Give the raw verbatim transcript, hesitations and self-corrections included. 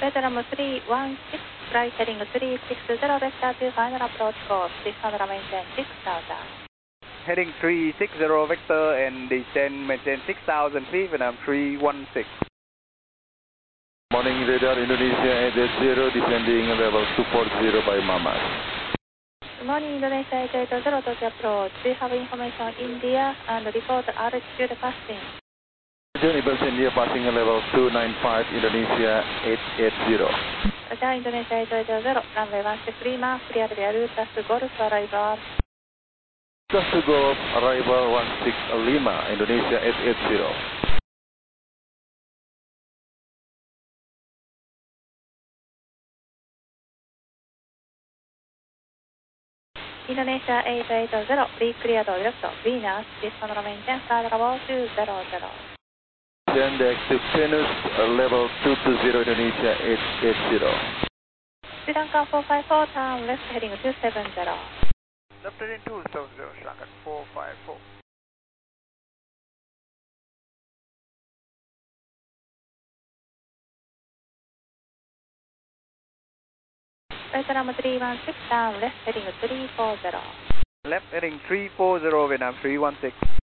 Veteran three one six, flight heading three six zero, vector to final approach course, descend and maintain six thousand. Heading three six zero vector and descend maintain six thousand feet, Vietnam three one six. Morning radar Indonesia eight eight zero, descending level two four zero by Mamas. Good morning Indonesia eight eight zero, Tokyo approach. We have information India and report altitude passing. India India passing level two nine five, Indonesia eight eight zero. Roger, Indonesia eight eight zero, runway one six three mark, clear the route to Golf arrival. Just to Golf arrival one six Lima, Indonesia eight eight zero. Indonesia eight eight zero, be cleared direct Venus, descend and maintain flight level two zero zero. Send to Venus level two two zero, Indonesia eight eight zero. Sri Lanka four five four, turn left heading two seven zero. Left heading two seven zero, Sri Lanka four five four. Veteran three one six, turn left heading three four zero. Left heading three four zero, Vietnam three one six.